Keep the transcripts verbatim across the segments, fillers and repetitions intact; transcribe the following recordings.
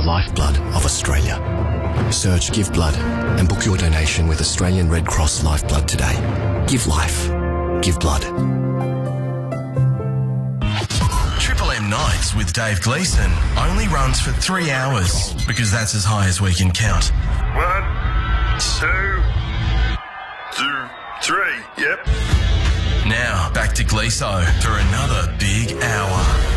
lifeblood of Australia. Search Give Blood and book your donation with Australian Red Cross Lifeblood today. Give life. Give blood. Triple M Nights with Dave Gleeson only runs for three hours because that's as high as we can count. One, two, two, three, yep. Now, back to Gleeso for another big hour.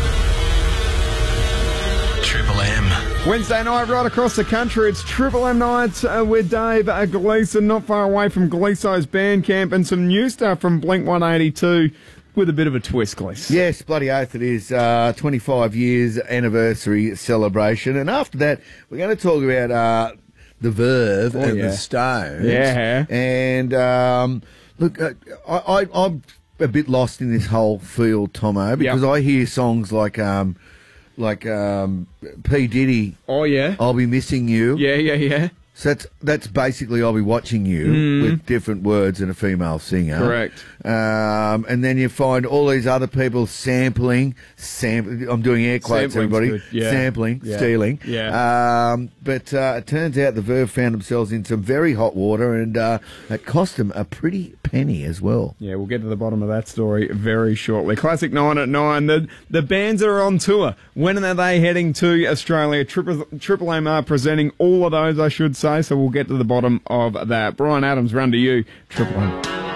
Triple M. Wednesday night right across the country. It's Triple M Nights uh, with Dave uh, Gleeson, not far away from Gleeso's Bandcamp, and some new stuff from Blink one eighty-two with a bit of a twist, Gleeson. Yes, bloody oath it is. Uh, twenty-five years anniversary celebration. And after that, we're going to talk about uh, the Verve oh, and yeah. the Stones. Yeah. And um, look, uh, I, I, I'm a bit lost in this whole field, Tomo, because yep. I hear songs like... Um, Like um, P. Diddy. Oh, yeah. I'll be missing you. Yeah, yeah, yeah. So that's that's basically I'll be watching you mm. with different words and a female singer. Correct. Um, and then you find all these other people sampling. Sam- I'm doing air quotes, Sampling's everybody. Yeah. Sampling, yeah. stealing. Yeah. Um, but uh, it turns out the Verve found themselves in some very hot water, and uh, it cost them a pretty penny as well. Yeah, we'll get to the bottom of that story very shortly. Classic nine at nine. The the bands are on tour. When are they heading to Australia? Triple, Triple M are presenting all of those, I should say, so we'll get to the bottom of that. Brian Adams, run to you. Triple M.